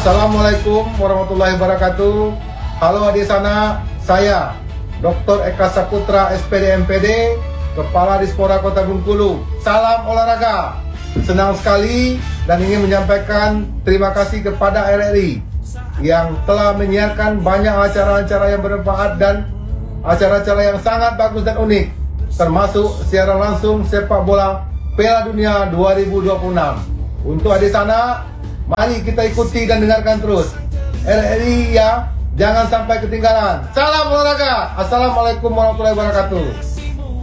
Assalamualaikum warahmatullahi wabarakatuh. Halo adik sana, saya Dr. Eka Saputra SPD MPD, Kepala Dispora Kota Bengkulu. Salam olahraga. Senang sekali dan ingin menyampaikan terima kasih kepada RRI yang telah menyiarkan banyak acara-acara yang bermanfaat dan acara-acara yang sangat bagus dan unik, termasuk siaran langsung sepak bola Piala Dunia 2026. Untuk adik sana, mari kita ikuti dan dengarkan terus RRI ya, jangan sampai ketinggalan. Salam olahraga. Assalamualaikum warahmatullahi wabarakatuh.